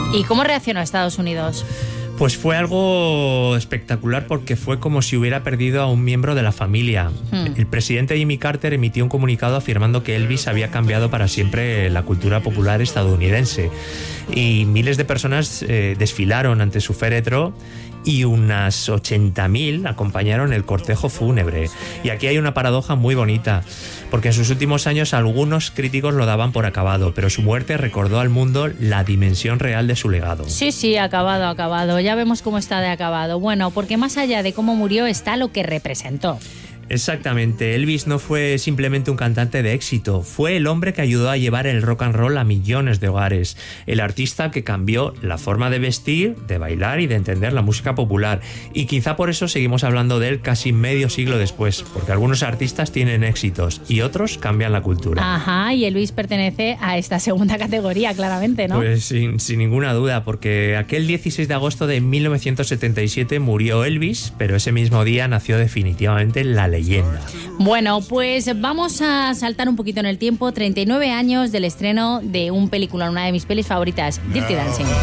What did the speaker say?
¿Y cómo reaccionó Estados Unidos? Pues fue algo espectacular porque fue como si hubiera perdido a un miembro de la familia. El presidente Jimmy Carter emitió un comunicado afirmando que Elvis había cambiado para siempre la cultura popular estadounidense. Y miles de personas desfilaron ante su féretro y unas 80.000 acompañaron el cortejo fúnebre. Y aquí hay una paradoja muy bonita, porque en sus últimos años algunos críticos lo daban por acabado, pero su muerte recordó al mundo la dimensión real de su legado. Sí, acabado. Ya vemos cómo está de acabado. Bueno, porque más allá de cómo murió está lo que representó. Exactamente, Elvis no fue simplemente un cantante de éxito, fue el hombre que ayudó a llevar el rock and roll a millones de hogares, el artista que cambió la forma de vestir, de bailar y de entender la música popular. Y quizá por eso seguimos hablando de él casi medio siglo después, porque algunos artistas tienen éxitos y otros cambian la cultura. Ajá, y Elvis pertenece a esta segunda categoría, claramente, ¿no? Pues sin ninguna duda, porque aquel 16 de agosto de 1977 murió Elvis, pero ese mismo día nació definitivamente la leyenda. Bueno, pues vamos a saltar un poquito en el tiempo. 39 años del estreno de un película, una de mis pelis favoritas, Dirty Dancing.